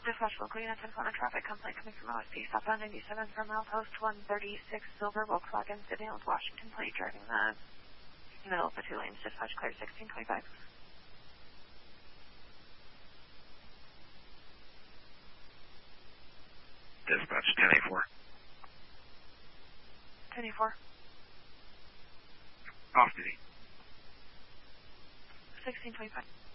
Dispatch local unit 10 corner traffic complaint coming from OSP southbound 97 from milepost 136 Silver Volkswagen City with Washington plate driving the middle of the 2 lanes. Dispatch clear 1625. Dispatch 1084. 1084. Off duty. 1625.